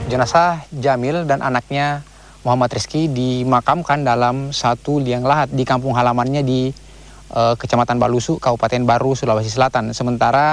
Jenazah Jamil dan anaknya Muhammad Rizky dimakamkan dalam satu liang lahat di kampung halamannya di Kecamatan Balusu, Kabupaten Baru, Sulawesi Selatan. Sementara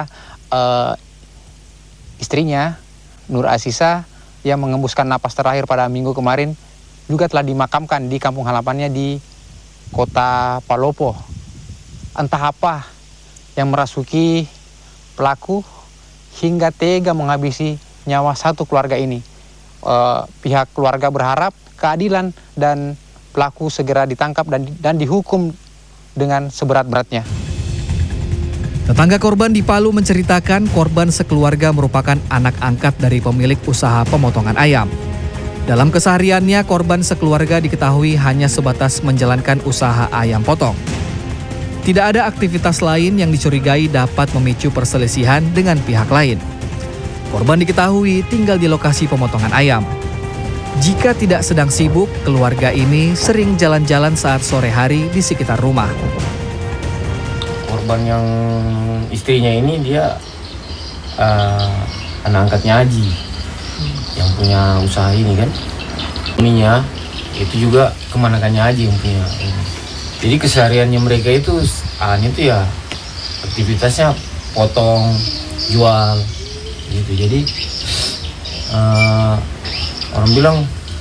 istrinya Nur Asisa yang mengembuskan napas terakhir pada minggu kemarin juga telah dimakamkan di kampung halamannya di Kota Palopo. Entah apa yang merasuki pelaku hingga tega menghabisi nyawa satu keluarga ini. Pihak keluarga berharap keadilan dan pelaku segera ditangkap dan dihukum dengan seberat-beratnya. Tetangga korban di Palu menceritakan korban sekeluarga merupakan anak angkat dari pemilik usaha pemotongan ayam. Dalam kesehariannya, korban sekeluarga diketahui hanya sebatas menjalankan usaha ayam potong. Tidak ada aktivitas lain yang dicurigai dapat memicu perselisihan dengan pihak lain. Korban diketahui tinggal di lokasi pemotongan ayam. Jika tidak sedang sibuk, keluarga ini sering jalan-jalan saat sore hari di sekitar rumah. Korban yang istrinya ini dia anak angkatnya Haji yang punya usaha ini kan. Ininya itu juga kemanakannya Haji yang punya ini. Jadi kesehariannya mereka itu ya aktivitasnya potong, jual gitu. Jadi orang bilang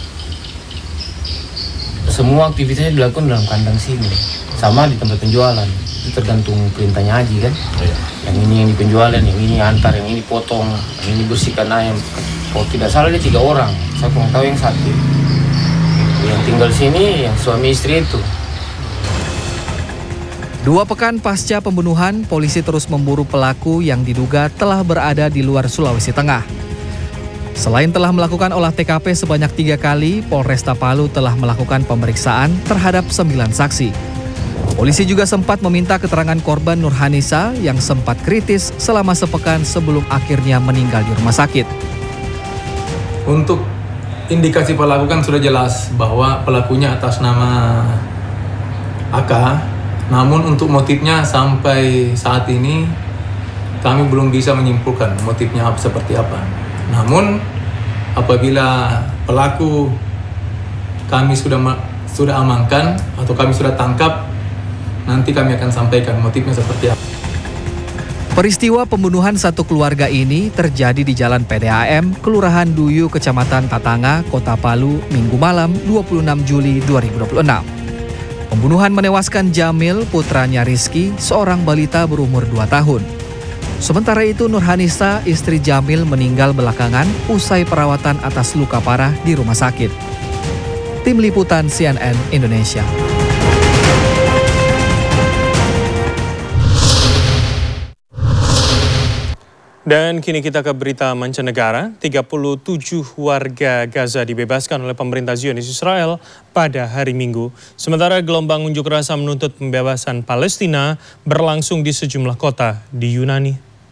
semua aktivitasnya dilakukan dalam kandang sini, sama di tempat penjualan. Itu tergantung perintahnya Haji kan. Yang ini yang di penjualan, yang ini antar, yang ini potong, yang ini bersihkan ayam. Kalau tidak salah dia 3 orang, saya kurang tahu yang satu. Yang tinggal sini yang suami istri itu. 2 pekan pasca pembunuhan, polisi terus memburu pelaku yang diduga telah berada di luar Sulawesi Tengah. Selain telah melakukan olah TKP sebanyak 3 kali, Polresta Palu telah melakukan pemeriksaan terhadap 9 saksi. Polisi juga sempat meminta keterangan korban Nurhanisa yang sempat kritis selama sepekan sebelum akhirnya meninggal di rumah sakit. Untuk indikasi pelaku kan sudah jelas bahwa pelakunya atas nama AK, namun untuk motifnya sampai saat ini kami belum bisa menyimpulkan motifnya seperti apa. Namun apabila pelaku kami sudah amankan atau kami sudah tangkap, nanti kami akan sampaikan motifnya seperti apa. Peristiwa pembunuhan satu keluarga ini terjadi di Jalan PDAM, Kelurahan Duyu, Kecamatan Tatanga, Kota Palu, Minggu malam 26 Juli 2026. Pembunuhan menewaskan Jamil, putranya Rizky, seorang balita berumur 2 tahun. Sementara itu Nurhanisa, istri Jamil, meninggal belakangan usai perawatan atas luka parah di rumah sakit. Tim Liputan CNN Indonesia. Dan kini kita ke berita mancanegara. 37 warga Gaza dibebaskan oleh pemerintah Zionis Israel pada hari Minggu. Sementara gelombang unjuk rasa menuntut pembebasan Palestina berlangsung di sejumlah kota di Yunani.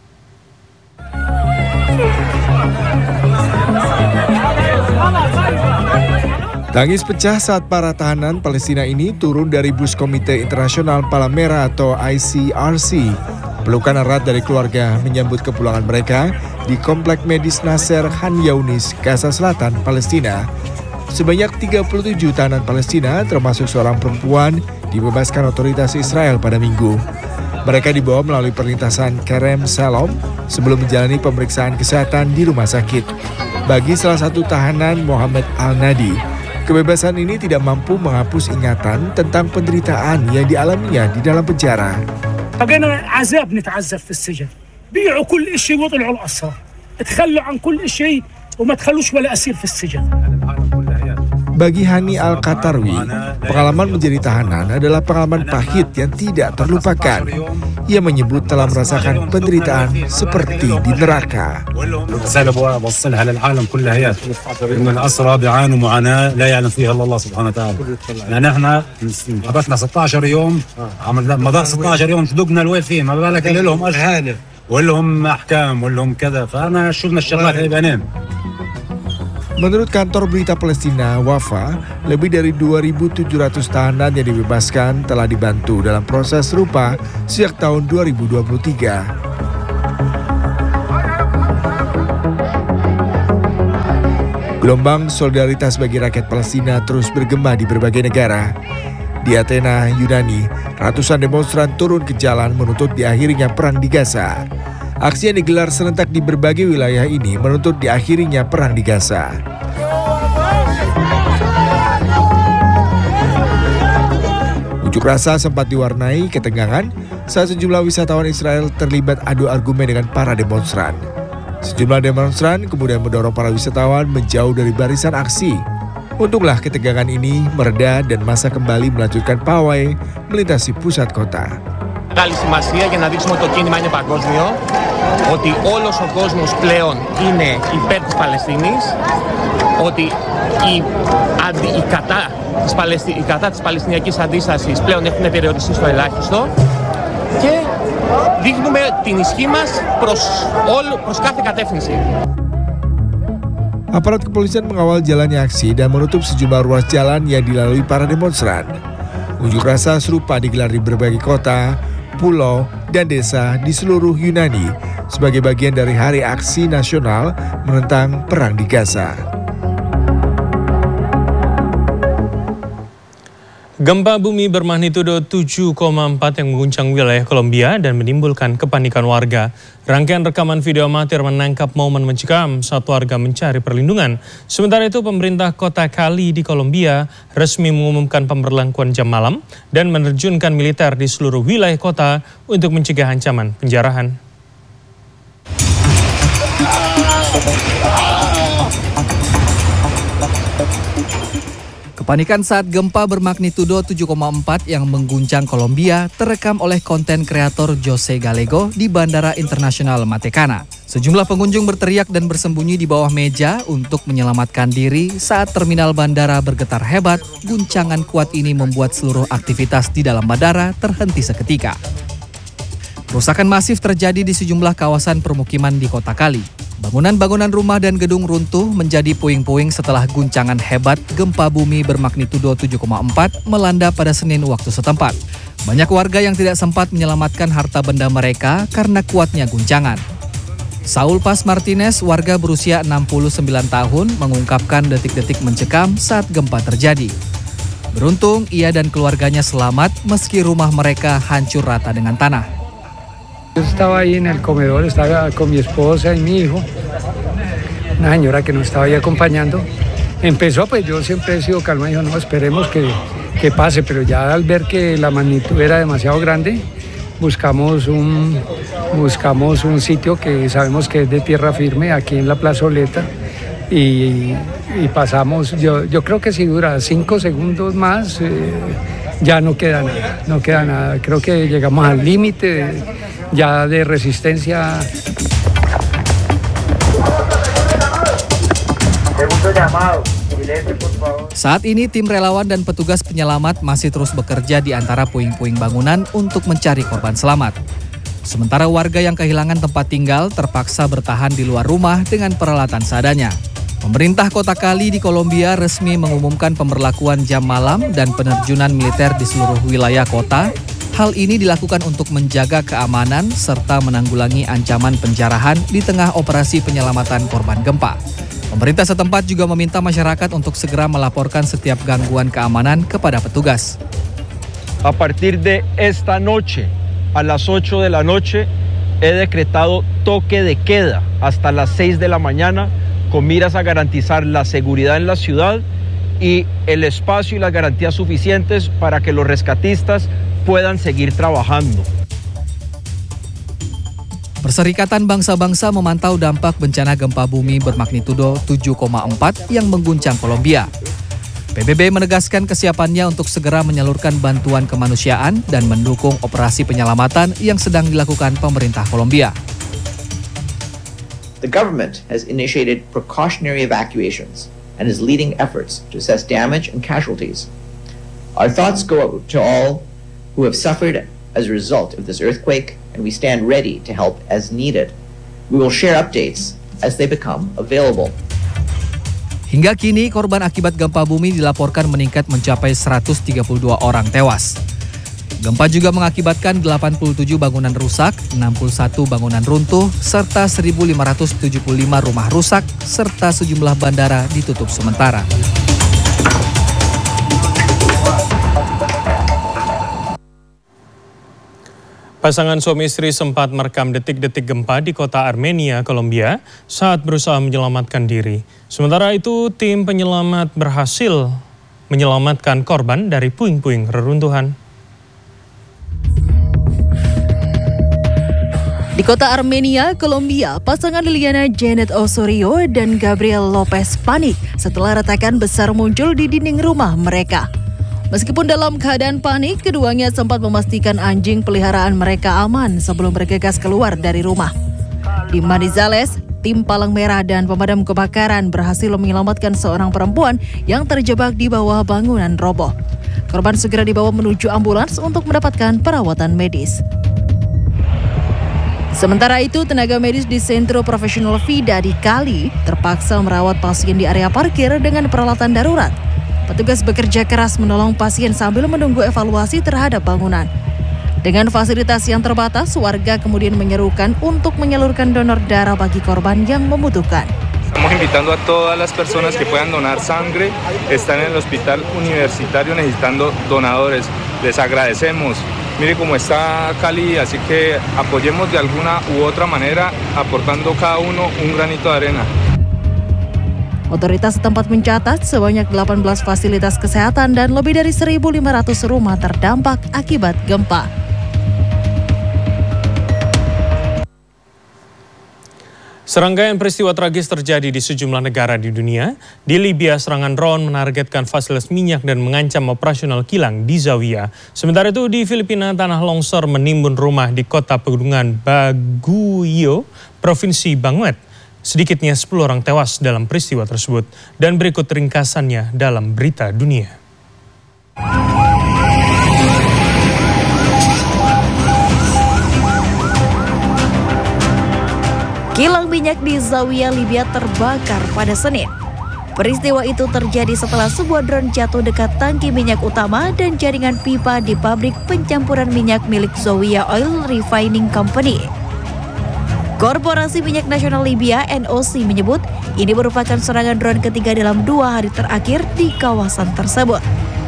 Tangis pecah saat para tahanan Palestina ini turun dari bus Komite Internasional Palmera atau ICRC. Pelukan erat dari keluarga menyambut kepulangan mereka di Komplek Medis Nasser Khan Younis, Gaza Selatan, Palestina. Sebanyak 37 tahanan Palestina, termasuk seorang perempuan, dibebaskan otoritas Israel pada Minggu. Mereka dibawa melalui perlintasan Kerem Shalom sebelum menjalani pemeriksaan kesehatan di rumah sakit. Bagi salah satu tahanan, Muhammad Al-Nadi, kebebasan ini tidak mampu menghapus ingatan tentang penderitaan yang dialaminya di dalam penjara. بقينا عذاب نتعذب في السجن بيعوا كل شيء وطلعوا الأسرى تخلوا عن كل شيء وما تخلوش ولا أسير في السجن. Bagi Hani Al-Qatarwi, pengalaman menjadi tahanan adalah pengalaman pahit yang tidak terlupakan. Ia menyebut telah merasakan penderitaan seperti di neraka. Menurut kantor berita Palestina, Wafa, lebih dari 2.700 tahanan yang dibebaskan telah dibantu dalam proses serupa sejak tahun 2023. Gelombang solidaritas bagi rakyat Palestina terus bergema di berbagai negara. Di Athena, Yunani, ratusan demonstran turun ke jalan menuntut diakhirinya perang di Gaza. Aksi yang digelar serentak di berbagai wilayah ini menuntut diakhirinya perang di Gaza. Unjuk rasa sempat diwarnai ketegangan saat sejumlah wisatawan Israel terlibat adu argumen dengan para demonstran. Sejumlah demonstran kemudian mendorong para wisatawan menjauh dari barisan aksi. Untunglah ketegangan ini mereda dan massa kembali melanjutkan pawai melintasi pusat kota. Καλή σημασία για να δείξουμε ότι το κίνημα είναι παγκόσμιο, ότι όλος ο κόσμος πλέον είναι υπέρ της Παλαιστίνης, ότι η κατά της Παλαιστινιακής αντίστασης πλέον έχουν περιοριστεί στο ελάχιστο και δείχνουμε την ισχύ μας προς κάθε κατεύθυνση. Aparat kepolisian mengawal jalannya aksi dan menutup sejumlah ruas jalan yang dilalui para demonstran. Unjuk rasa serupa digelar di berbagai kota, pulau, dan desa di seluruh Yunani sebagai bagian dari Hari Aksi Nasional menentang Perang di Gaza. Gempa bumi bermagnitudo 7,4 yang mengguncang wilayah Kolombia dan menimbulkan kepanikan warga. Rangkaian rekaman video amatir menangkap momen mencekam saat warga mencari perlindungan. Sementara itu, pemerintah kota Cali di Kolombia resmi mengumumkan pemberlakuan jam malam dan menerjunkan militer di seluruh wilayah kota untuk mencegah ancaman penjarahan. Kepanikan saat gempa bermagnitudo 7,4 yang mengguncang Kolombia terekam oleh konten kreator Jose Gallego di Bandara Internasional Matecana. Sejumlah pengunjung berteriak dan bersembunyi di bawah meja untuk menyelamatkan diri saat terminal bandara bergetar hebat. Guncangan kuat ini membuat seluruh aktivitas di dalam bandara terhenti seketika. Kerusakan masif terjadi di sejumlah kawasan permukiman di kota Cali. Bangunan-bangunan rumah dan gedung runtuh menjadi puing-puing setelah guncangan hebat gempa bumi bermagnitudo 7,4 melanda pada Senin waktu setempat. Banyak warga yang tidak sempat menyelamatkan harta benda mereka karena kuatnya guncangan. Saul Paz Martinez, warga berusia 69 tahun, mengungkapkan detik-detik mencekam saat gempa terjadi. Beruntung, ia dan keluarganya selamat meski rumah mereka hancur rata dengan tanah. Yo estaba ahí en el comedor, estaba con mi esposa y mi hijo, una señora que nos estaba ahí acompañando. Empezó, pues yo siempre he sido calma, dijo, no, esperemos que pase, pero ya al ver que la magnitud era demasiado grande, buscamos un sitio que sabemos que es de tierra firme, aquí en la plazoleta, y pasamos, yo creo que si dura 5 segundos más, ya no queda nada, creo que llegamos al límite ya de resistencia. Saat ini tim relawan dan petugas penyelamat masih terus bekerja di antara puing-puing bangunan untuk mencari korban selamat. Sementara warga yang kehilangan tempat tinggal terpaksa bertahan di luar rumah dengan peralatan seadanya. Pemerintah kota Cali di Kolombia resmi mengumumkan pemberlakuan jam malam dan penerjunan militer di seluruh wilayah kota. Hal ini dilakukan untuk menjaga keamanan serta menanggulangi ancaman penjarahan di tengah operasi penyelamatan korban gempa. Pemerintah setempat juga meminta masyarakat untuk segera melaporkan setiap gangguan keamanan kepada petugas. A partir de esta noche, a las 8 de la noche, he decretado toque de queda hasta las 6 de la mañana con miras a garantizar la seguridad en la ciudad y el espacio y las garantías suficientes para que los rescatistas puedan seguir trabajando. Perserikatan Bangsa-Bangsa memantau dampak bencana gempa bumi bermagnitudo 7,4 yang mengguncang Kolombia. PBB menegaskan kesiapannya untuk segera menyalurkan bantuan kemanusiaan dan mendukung operasi penyelamatan yang sedang dilakukan pemerintah Kolombia. The government has initiated precautionary evacuations and is leading efforts to assess damage and casualties. Our thoughts go out to all who have suffered as a result of this earthquake, and we stand ready to help as needed. We will share updates as they become available. Hingga kini, korban akibat gempa bumi dilaporkan meningkat mencapai 132 orang tewas. Gempa juga mengakibatkan 87 bangunan rusak, 61 bangunan runtuh, serta 1.575 rumah rusak, serta sejumlah bandara ditutup sementara. Pasangan suami istri sempat merekam detik-detik gempa di kota Armenia, Kolombia saat berusaha menyelamatkan diri. Sementara itu, tim penyelamat berhasil menyelamatkan korban dari puing-puing reruntuhan. Di kota Armenia, Kolombia, pasangan Liliana Janet Osorio dan Gabriel Lopez panik setelah retakan besar muncul di dinding rumah mereka. Meskipun dalam keadaan panik, keduanya sempat memastikan anjing peliharaan mereka aman sebelum bergegas keluar dari rumah. Di Manizales, tim Palang Merah dan pemadam kebakaran berhasil menyelamatkan seorang perempuan yang terjebak di bawah bangunan roboh. Korban segera dibawa menuju ambulans untuk mendapatkan perawatan medis. Sementara itu, tenaga medis di Sentro Profesional Vida di Cali terpaksa merawat pasien di area parkir dengan peralatan darurat. Petugas bekerja keras menolong pasien sambil menunggu evaluasi terhadap bangunan. Dengan fasilitas yang terbatas, warga kemudian menyerukan untuk menyalurkan donor darah bagi korban yang membutuhkan. Estamos invitando a todas las personas que puedan donar sangre. Están en el hospital universitario necesitando donadores. Les agradecemos. Mire cómo está Cali, así que apoyemos de alguna u otra manera, aportando cada uno un granito de arena. Otoritas setempat mencatat sebanyak 18 fasilitas kesehatan dan lebih dari 1.500 rumah terdampak akibat gempa. Serangkaian peristiwa tragis terjadi di sejumlah negara di dunia. Di Libya, serangan drone menargetkan fasilitas minyak dan mengancam operasional kilang di Zawiya. Sementara itu di Filipina, tanah longsor menimbun rumah di kota pegunungan Baguio, Provinsi Banguet. Sedikitnya 10 orang tewas dalam peristiwa tersebut. Dan berikut ringkasannya dalam berita dunia. Kilang minyak di Zawiya, Libya terbakar pada Senin. Peristiwa itu terjadi setelah sebuah drone jatuh dekat tangki minyak utama dan jaringan pipa di pabrik pencampuran minyak milik Zawiya Oil Refining Company. Korporasi Minyak Nasional Libya (NOC) menyebut ini merupakan serangan drone ketiga dalam 2 hari terakhir di kawasan tersebut.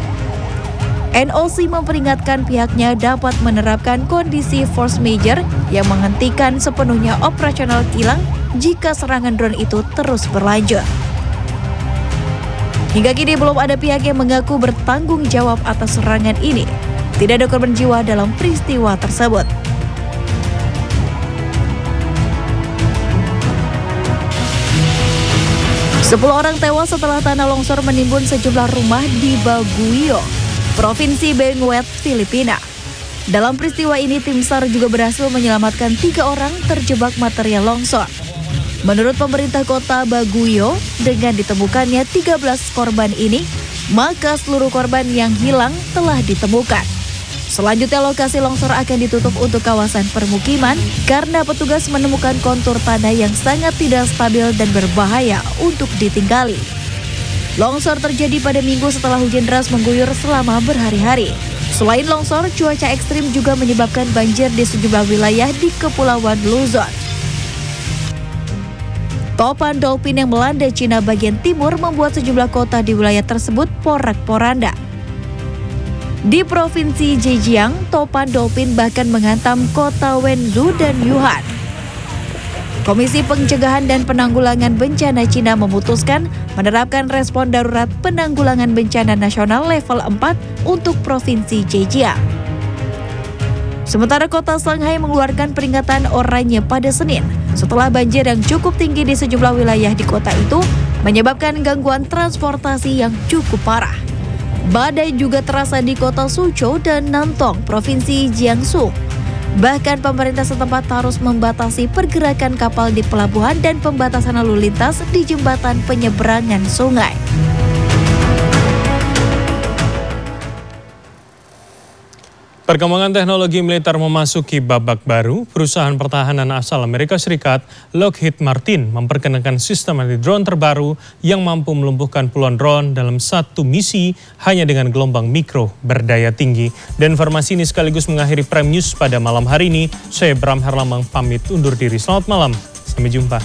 NOC memperingatkan pihaknya dapat menerapkan kondisi force majeure yang menghentikan sepenuhnya operasional kilang jika serangan drone itu terus berlanjut. Hingga kini belum ada pihak yang mengaku bertanggung jawab atas serangan ini. Tidak ada korban jiwa dalam peristiwa tersebut. Sepuluh orang tewas setelah tanah longsor menimbun sejumlah rumah di Baguio, Provinsi Benguet, Filipina. Dalam peristiwa ini, tim SAR juga berhasil menyelamatkan 3 orang terjebak material longsor. Menurut pemerintah kota Baguio, dengan ditemukannya 13 korban ini, maka seluruh korban yang hilang telah ditemukan. Selanjutnya, lokasi longsor akan ditutup untuk kawasan permukiman karena petugas menemukan kontur tanah yang sangat tidak stabil dan berbahaya untuk ditinggali. Longsor terjadi pada Minggu setelah hujan deras mengguyur selama berhari-hari. Selain longsor, cuaca ekstrim juga menyebabkan banjir di sejumlah wilayah di Kepulauan Luzon. Topan dolphin yang melanda Cina bagian timur membuat sejumlah kota di wilayah tersebut porak-poranda. Di Provinsi Zhejiang, topan dolphin bahkan menghantam kota Wenzhou dan Yuhan. Komisi Pencegahan dan Penanggulangan Bencana Cina memutuskan menerapkan respon darurat penanggulangan bencana nasional level 4 untuk Provinsi Zhejiang. Sementara kota Shanghai mengeluarkan peringatan oranye pada Senin setelah banjir yang cukup tinggi di sejumlah wilayah di kota itu menyebabkan gangguan transportasi yang cukup parah. Badai juga terasa di kota Suzhou dan Nantong, Provinsi Jiangsu. Bahkan pemerintah setempat harus membatasi pergerakan kapal di pelabuhan dan pembatasan lalu lintas di jembatan penyeberangan sungai. Perkembangan teknologi militer memasuki babak baru. Perusahaan pertahanan asal Amerika Serikat, Lockheed Martin, memperkenalkan sistem anti-drone terbaru yang mampu melumpuhkan puluhan drone dalam satu misi hanya dengan gelombang mikro berdaya tinggi. Dan informasi ini sekaligus mengakhiri Prime News pada malam hari ini. Saya Bram Herlambang pamit undur diri. Selamat malam, sampai jumpa.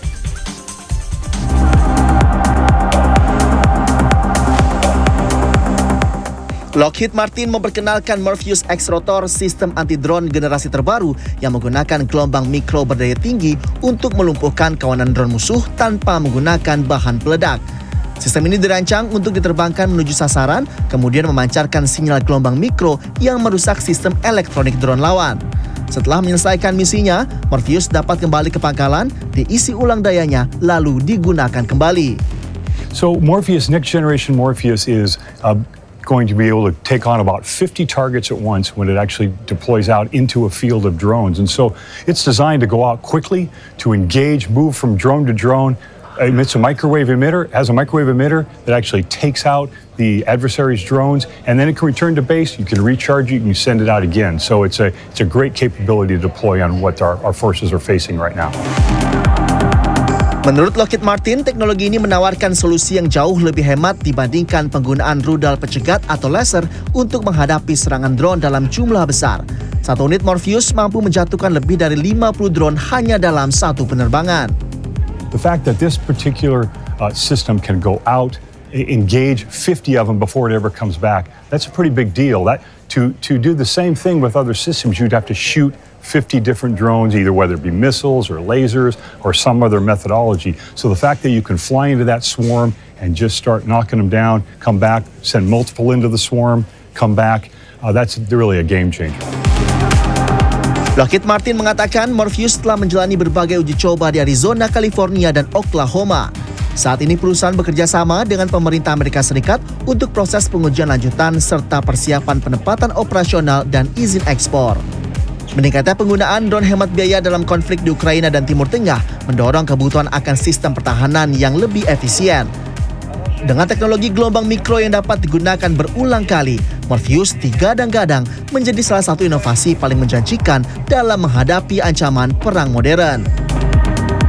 Lockheed Martin memperkenalkan Morpheus X Rotor, sistem anti-drone generasi terbaru yang menggunakan gelombang mikro berdaya tinggi untuk melumpuhkan kawanan drone musuh tanpa menggunakan bahan peledak. Sistem ini dirancang untuk diterbangkan menuju sasaran, kemudian memancarkan sinyal gelombang mikro yang merusak sistem elektronik drone lawan. Setelah menyelesaikan misinya, Morpheus dapat kembali ke pangkalan, diisi ulang dayanya, lalu digunakan kembali. So Morpheus, next generation Morpheus is going to be able to take on about 50 targets at once when it actually deploys out into a field of drones. And so it's designed to go out quickly, to engage, move from drone to drone. Emits a microwave emitter, has a microwave emitter that actually takes out the adversary's drones, and then it can return to base. You can recharge it, and you send it out again. So it's a great capability to deploy on what our forces are facing right now. Menurut Lockheed Martin, teknologi ini menawarkan solusi yang jauh lebih hemat dibandingkan penggunaan rudal pencegat atau laser untuk menghadapi serangan drone dalam jumlah besar. Satu unit Morpheus mampu menjatuhkan lebih dari 50 drone hanya dalam satu penerbangan. The fact that this particular system can go out, engage 50 of them before it ever comes back, that's a pretty big deal. That to do the same thing with other systems, you'd have to shoot 50 different drones, either whether it be missiles or lasers or some other methodology. So the fact that you can fly into that swarm and just start knocking them down, come back, send multiple into the swarm, come back, that's really a game changer. Lockheed Martin mengatakan Morpheus telah menjalani berbagai uji coba di Arizona, California, dan Oklahoma. Saat ini perusahaan bekerja sama dengan pemerintah Amerika Serikat untuk proses pengujian lanjutan serta persiapan penempatan operasional dan izin ekspor. Meningkatnya penggunaan drone hemat biaya dalam konflik di Ukraina dan Timur Tengah mendorong kebutuhan akan sistem pertahanan yang lebih efisien. Dengan teknologi gelombang mikro yang dapat digunakan berulang kali, Morpheus digadang-gadang menjadi salah satu inovasi paling menjanjikan dalam menghadapi ancaman perang modern.